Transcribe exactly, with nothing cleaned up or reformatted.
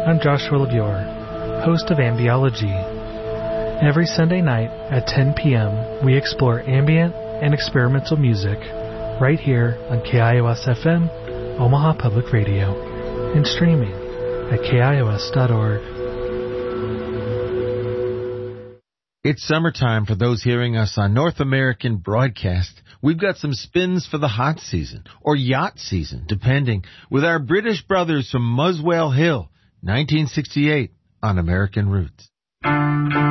I'm Joshua LeBure, host of Ambiology. Every Sunday night at ten p.m., we explore ambient and experimental music right here on K I O S F M, Omaha Public Radio, and streaming at K I O S dot org. It's summertime for those hearing us on North American broadcast. We've got some spins for the hot season, or yacht season, depending, with our British brothers from Muswell Hill, nineteen sixty-eight, on American Roots.